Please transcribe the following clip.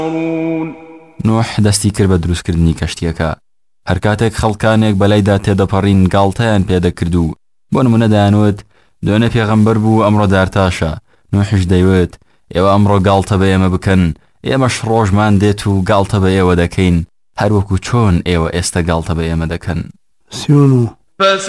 نوح دەستی کرد بە دروستکردنی کەشتیەکە. هەر کاتێک خەڵکانێک بەلایدا تێدەپەڕین گاڵتەیان پێدەکرد و بۆ نمونە دەیانوت دوێنێ پێغەمبەر بوو ئەمڕۆ دارتاشە. نوحش دەیوت ئێوە ئەمڕۆ گاڵتە بە ئێمە بکەن، ئێمەش ڕۆژمان دێت و گاڵتە بە ئێوە دەکەین، هەروەکو چۆن ئێوە ئێستا گاڵتە بە ئێمە دەکەن.